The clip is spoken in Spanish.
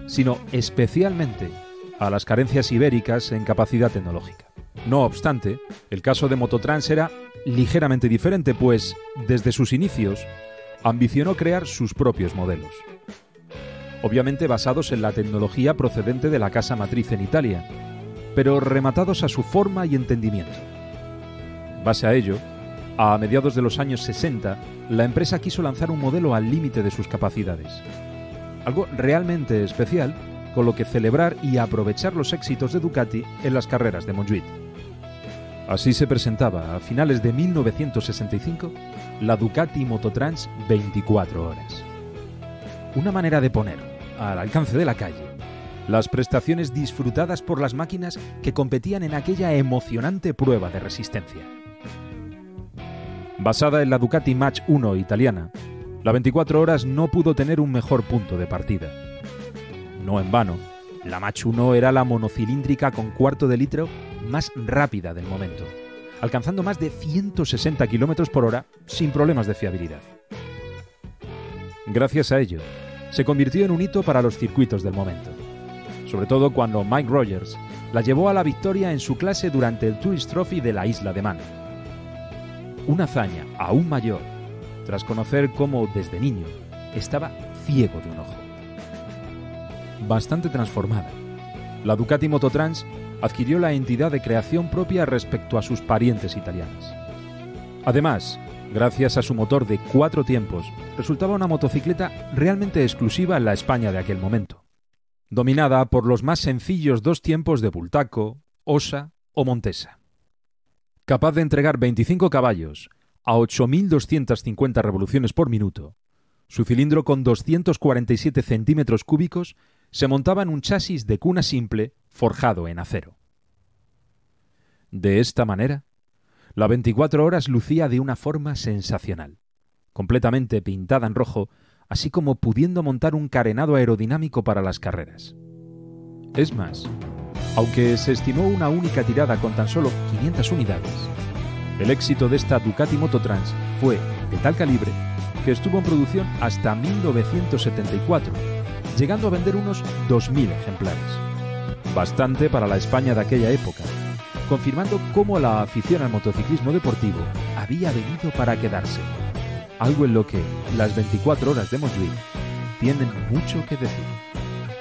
sino especialmente a las carencias ibéricas en capacidad tecnológica. No obstante, el caso de Mototrans era ligeramente diferente, pues desde sus inicios ambicionó crear sus propios modelos, obviamente basados en la tecnología procedente de la casa matriz en Italia, pero rematados a su forma y entendimiento. Base a ello, a mediados de los años 60, la empresa quiso lanzar un modelo al límite de sus capacidades, algo realmente especial con lo que celebrar y aprovechar los éxitos de Ducati en las carreras de Montjuïc. Así se presentaba a finales de 1965 la Ducati Mototrans 24 horas. Una manera de poner al alcance de la calle las prestaciones disfrutadas por las máquinas que competían en aquella emocionante prueba de resistencia. Basada en la Ducati Mach 1 italiana, la 24 horas no pudo tener un mejor punto de partida. No en vano, la Mach 1 era la monocilíndrica con cuarto de litro más rápida del momento, alcanzando más de 160 km por hora sin problemas de fiabilidad. Gracias a ello, se convirtió en un hito para los circuitos del momento, sobre todo cuando Mike Rogers la llevó a la victoria en su clase durante el Tourist Trophy de la Isla de Man. Una hazaña aún mayor, tras conocer cómo, desde niño, estaba ciego de un ojo. Bastante transformada, la Ducati Mototrans adquirió la entidad de creación propia respecto a sus parientes italianas. Además, gracias a su motor de 4 tiempos, resultaba una motocicleta realmente exclusiva en la España de aquel momento, dominada por los más sencillos 2 tiempos de Bultaco, Osa o Montesa. Capaz de entregar 25 caballos a 8.250 revoluciones por minuto, su cilindro con 247 centímetros cúbicos se montaba en un chasis de cuna simple forjado en acero. De esta manera, la 24 horas lucía de una forma sensacional, completamente pintada en rojo, así como pudiendo montar un carenado aerodinámico para las carreras. Es más, aunque se estimó una única tirada con tan solo 500 unidades, el éxito de esta Ducati Mototrans fue de tal calibre que estuvo en producción hasta 1974, llegando a vender unos 2.000 ejemplares. Bastante para la España de aquella época, confirmando cómo la afición al motociclismo deportivo había venido para quedarse, algo en lo que las 24 horas de Montjuïc tienen mucho que decir.